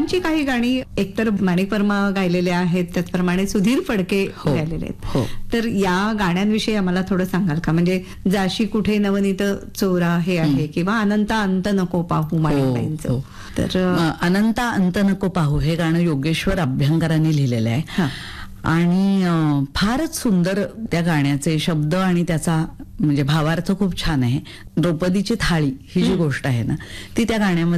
कवींची काही गाणी एकतर माणिक वर्मा गायलेले आहेत, त्याचप्रमाणे सुधीर फडके गायलेले आहेत. तर या गाण्यांविषयी आम्हाला थोडं सांगाल का? म्हणजे जाशी कुठे नवनीत चोरा हे आहे, किंवा अनंता अंत नको पाहू माणिकबाईंचं. तर अनंता अंत नको पाहू हे गाणं योगेश्वर अभ्यंकरांनी लिहिलेलं आहे आणि फारच सुंदर त्या गाण्याचे शब्द आणि त्याचा म्हणजे भावार्थ खूप छान आहे. द्रौपदीची थाळी ही जी गोष्ट आहे ना, ती त्या गाण्यामध्ये